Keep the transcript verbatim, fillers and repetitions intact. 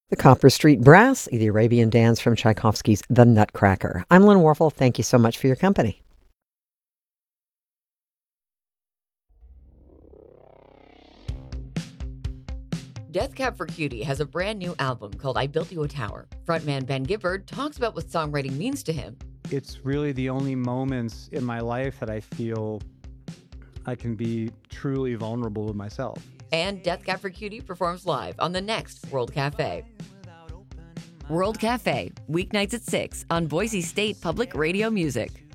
The Copper Street Brass, the Arabian Dance from Tchaikovsky's The Nutcracker. I'm Lynn Warfel. Thank you so much for your company. Death Cab for Cutie has a brand new album called I Built You a Tower. Frontman Ben Gibbard talks about what songwriting means to him. It's really the only moments in my life that I feel I can be truly vulnerable with myself. And Death Cab for Cutie performs live on the next World Cafe. World Cafe, weeknights at six on Boise State Public Radio Music.